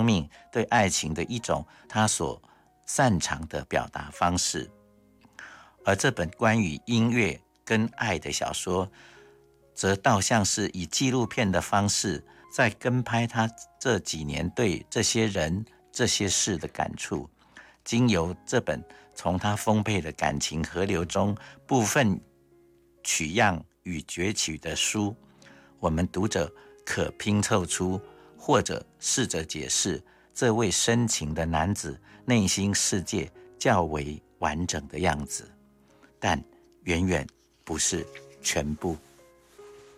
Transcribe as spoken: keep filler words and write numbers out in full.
命、对爱情的一种他所擅长的表达方式。而这本关于音乐跟爱的小说，则倒像是以纪录片的方式在跟拍他这几年对这些人、这些事的感触。经由这本从他丰沛的感情河流中部分取样与攫取的书，我们读者可拼凑出或者试着解释这位深情的男子内心世界较为完整的样子，但远远不是全部。